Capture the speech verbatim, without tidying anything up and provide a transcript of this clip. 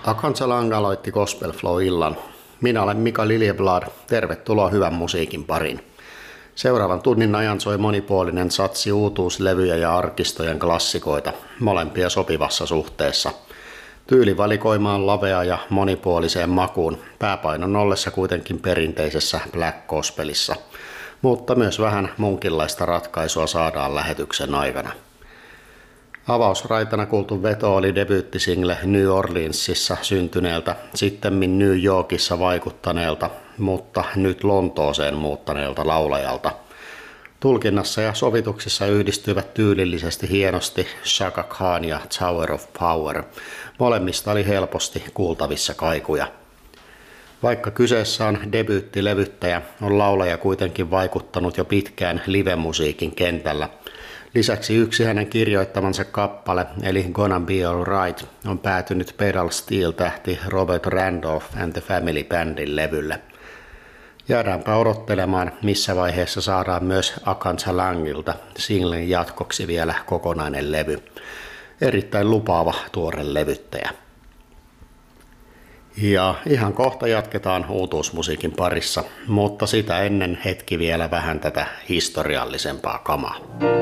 Akanza Lang aloitti Gospel Flow-illan. Minä olen Mika Liljeblad. Tervetuloa hyvän musiikin pariin. Seuraavan tunnin ajan soi monipuolinen satsi uutuuslevyjä ja arkistojen klassikoita, molempia sopivassa suhteessa. Tyylivalikoima on lavea ja monipuoliseen makuun, pääpainon ollessa kuitenkin perinteisessä black gospelissa, mutta myös vähän munkinlaista ratkaisua saadaan lähetyksen aikana. Avausraitana kuultu veto oli debyyttisingle New Orleansissa syntyneeltä, sittemmin New Yorkissa vaikuttaneelta, mutta nyt Lontooseen muuttaneelta laulajalta. Tulkinnassa ja sovituksissa yhdistyivät tyylillisesti hienosti Chaka Khan ja Tower of Power. Molemmista oli helposti kuultavissa kaikuja. Vaikka kyseessä on debyyttilevyttäjä, on laulaja kuitenkin vaikuttanut jo pitkään livemusiikin kentällä. Lisäksi yksi hänen kirjoittamansa kappale, eli Gonna Be Alright, on päätynyt Pedal Steel-tähti Robert Randolph and the Family Bandin levylle. Jäädäänpä odottelemaan, missä vaiheessa saadaan myös Akanza Langilta singlen jatkoksi vielä kokonainen levy. Erittäin lupaava tuore levyttäjä. Ja ihan kohta jatketaan uutuusmusiikin parissa, mutta sitä ennen hetki vielä vähän tätä historiallisempaa kamaa.